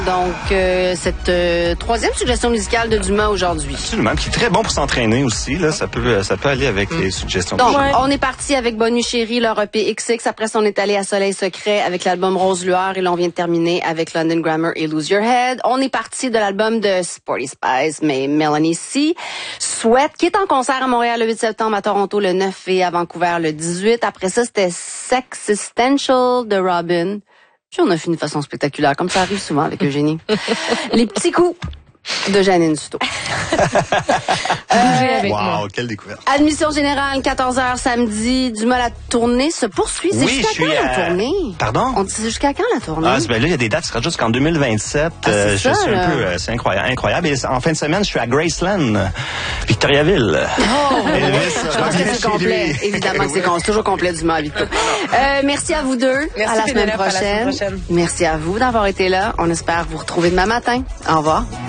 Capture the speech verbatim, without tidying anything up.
Donc, euh, cette euh, troisième suggestion musicale de Dumas aujourd'hui. Absolument, qui est très bon pour s'entraîner aussi. Là, ça peut, ça peut aller avec mm. les suggestions. Donc, ouais. on est parti avec Bonne Nuit Chérie, leur E P X X. Après ça, on est allé à Soleil Secret avec l'album Rose Lueur. Et là, on vient de terminer avec London Grammar et Lose Your Head. On est parti de l'album de Sporty Spice, mais Melanie C. Sweat, qui est en concert à Montréal le huit septembre, à Toronto le neuf et à Vancouver le dix-huit. Après ça, c'était Sexistential de Robin. Puis on a fini de façon spectaculaire, comme ça arrive souvent avec Eugénie. Les petits coups de Janine Suto. euh, avec wow, moi. Quelle découverte. Admission générale, quatorze heures samedi. Dumas, la tournée se poursuit. C'est oui, jusqu'à quand à... la tournée? Pardon? On dit jusqu'à quand la tournée? Ah, ben là, il y a des dates, ce sera jusqu'en deux mille vingt-sept. Ah, euh, ça, je suis là. un peu, euh, c'est incroyable, incroyable. Et en fin de semaine, je suis à Graceland, Victoriaville. Oh! Elvis, je pense que c'est complet. Lui. Évidemment que c'est, c'est toujours complet, Dumas, Victo. Euh, merci à vous deux. Merci à la semaine prochaine. À la semaine prochaine. Merci à vous d'avoir été là. On espère vous retrouver demain matin. Au revoir.